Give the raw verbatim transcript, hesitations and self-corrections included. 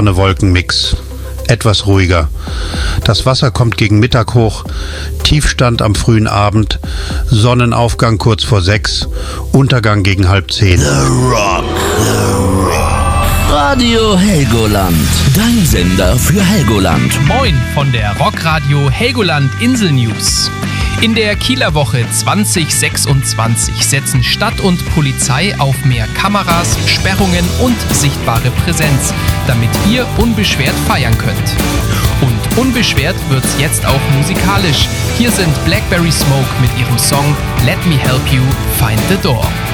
Wolkenmix. Etwas ruhiger. Das Wasser kommt gegen Mittag hoch, Tiefstand am frühen Abend, Sonnenaufgang kurz vor sechs, Untergang gegen halb zehn. The Rock, The Rock. Radio Helgoland, dein Sender für Helgoland. Moin von der Rockradio Helgoland Insel News. In der Kieler Woche zwanzig sechsundzwanzig setzen Stadt und Polizei auf mehr Kameras, Sperrungen und sichtbare Präsenz, damit ihr unbeschwert feiern könnt. Und unbeschwert wird's jetzt auch musikalisch. Hier sind Blackberry Smoke mit ihrem Song Let Me Help You Find the Door.